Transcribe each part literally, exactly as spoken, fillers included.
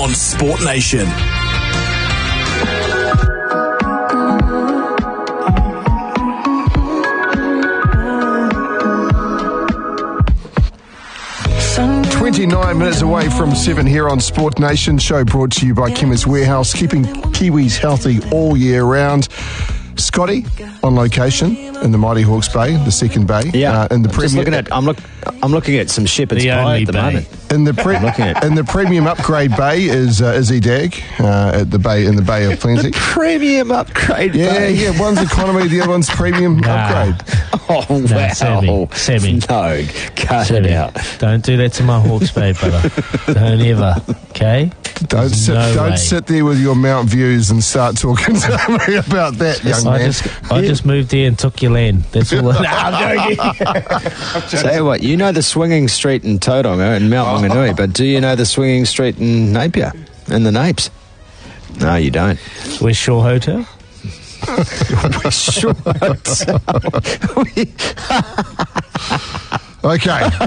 on Sport Nation. twenty-nine minutes away from seven here on Sport Nation. Show brought to you by Chemist Warehouse, keeping Kiwis healthy all year round. Scotty on location in the Mighty Hawke's Bay, the second bay. Yeah, uh, in the I'm just premium, looking at. I'm look. I'm looking at some shepherd's The pie only at the bay. moment. In the pre- in the premium upgrade bay is uh, Izzy Dag uh, at the bay in the Bay of Plenty. Premium upgrade. Yeah, bay. yeah. One's economy, the other one's premium Nah. upgrade. Oh No, wow, Sammy, Sammy. No, cut Sammy, it out. Don't do that to my Hawke's Bay, brother. Don't ever, okay? Don't sit, No don't way. sit there with your Mount Views and start talking to me about that, young I man. just, I just moved there and took your land. That's all. I, no, I'm joking. Tell you what, you know the swinging street in Tauranga and Mount Wanganui, but do you know the swinging street in Napier, in the Napes? No, you don't. Where's Shore Hotel? Sure. Okay.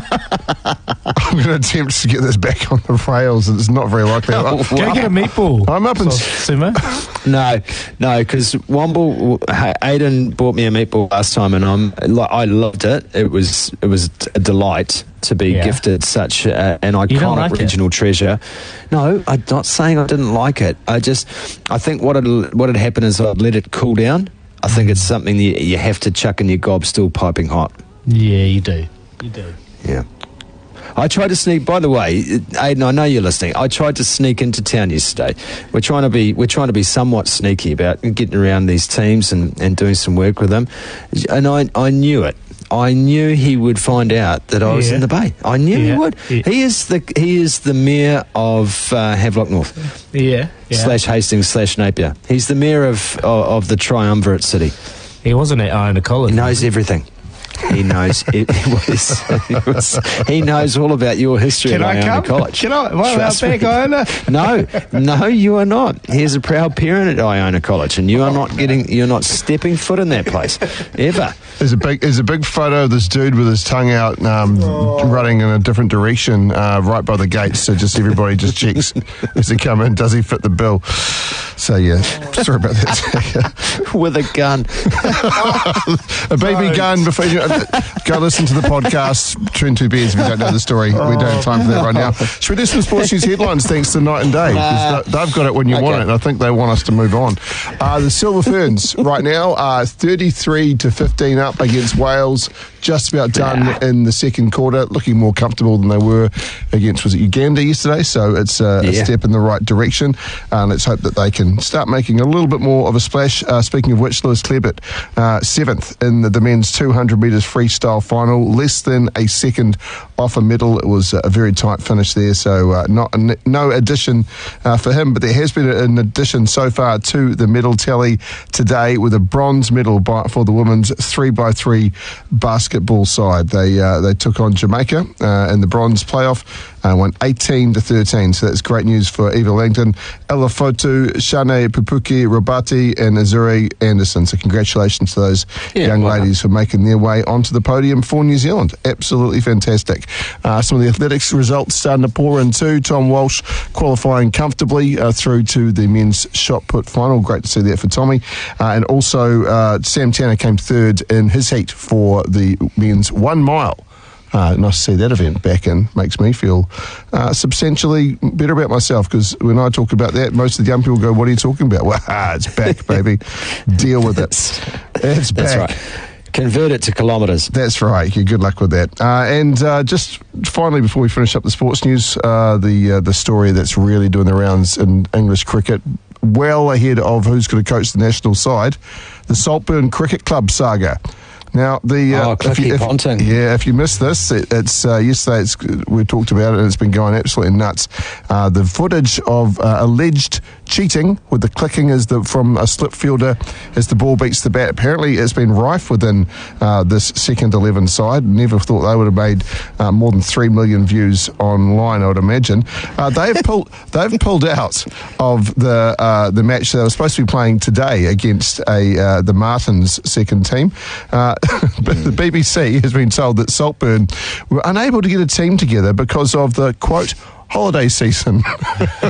I'm going to attempt to get this back on the rails. It's not very likely. Oh, Go get a meatball. I'm up in... Sumo. No, no, because Womble, Aiden bought me a meatball last time, and I'm like, I loved it. It was it was a delight to be Yeah. gifted such a, an You don't iconic like it? regional treasure. No, I'm not saying I didn't like it. I just, I think what had what had happened is I'd let it cool down. I think it's something that you have to chuck in your gob still piping hot. Yeah, you do. You do. Yeah. I tried to sneak. By the way, Aiden, I know you're listening. I tried to sneak into town yesterday. We're trying to be we're trying to be somewhat sneaky about getting around these teams and, and doing some work with them. And I I knew it. I knew he would find out that I was Yeah. in the bay. I knew Yeah. he would. Yeah. He is the he is the mayor of uh, Havelock North Yeah. yeah. slash Hastings slash Napier. He's the mayor of of, of the triumvirate city. He wasn't at Iona College. He knows everything. He knows it, it was, it was. He knows all about your history Can at I Iona come? College. Can I? Well, Trust back me. Iona. No, no, you are not. He's a proud parent at Iona College, and you are not getting. You're not stepping foot in that place ever. There's a big, there's a big photo of this dude with his tongue out, um, running in a different direction, uh, right by the gates. So just everybody just checks as they come in. Does he fit the bill? So yeah, sorry about that. With a gun. A baby gun before you go listen to the podcast. Between Two Beers. If you don't know the story, we don't have time for that right now. Should we do some sports news headlines? Thanks to Night and Day. 'Cause they- They've got it when you Okay. want it, and I think they want us to move on. Uh, the Silver Ferns right now are thirty-three to fifteen up against Wales. Just about done in the second quarter, looking more comfortable than they were against, was it Uganda yesterday? So it's uh, a Yeah. step in the right direction. Uh, let's hope that they can start making a little bit more of a splash. Uh, speaking of which, Lewis Klebert, uh, seventh in the, the men's two hundred metres freestyle final, less than a second off a medal. It was a very tight finish there, so uh, not no addition uh, for him, but there has been an addition so far to the medal tally today with a bronze medal by, for the women's three by three basketball side. They uh, they took on Jamaica uh, in the bronze playoff. Uh, won eighteen to thirteen, so that's great news for Eva Langton, Ella Fotu, Shane Pupuki, Robati, and Azuri Anderson. So congratulations to those Yeah, young well ladies for making their way onto the podium for New Zealand. Absolutely fantastic. Uh, some of the athletics results starting to pour in too. Tom Walsh qualifying comfortably uh, through to the men's shot put final. Great to see that for Tommy. Uh, and also uh, Sam Tanner came third in his heat for the men's one mile. Uh, nice to see that event back in. Makes me feel uh, substantially better about myself, because when I talk about that, most of the young people go, what are you talking about? Well, ah, it's back, baby. Deal with it. It's back. That's right. Convert it to kilometres. That's right. Yeah, good luck with that. Uh, and uh, just finally, before we finish up the sports news, uh, the uh, the story that's really doing the rounds in English cricket, well ahead of who's going to coach the national side, the Saltburn Cricket Club saga. Now, the uh, Oh, if Clicky you, if, Ponting. yeah, if you missed this, it, it's uh, yesterday. It's, we talked about it, and it's been going absolutely nuts. Uh, the footage of uh, alleged cheating with the clicking as the from a slip fielder as the ball beats the bat. Apparently, it's been rife within uh, this second eleven side. Never thought they would have made uh, more than three million views online, I would imagine. Uh, they've pulled they've pulled out of the uh, the match they were supposed to be playing today against a uh, the Martins second team. Uh, but the B B C has been told that Saltburn were unable to get a team together because of the, quote, holiday season.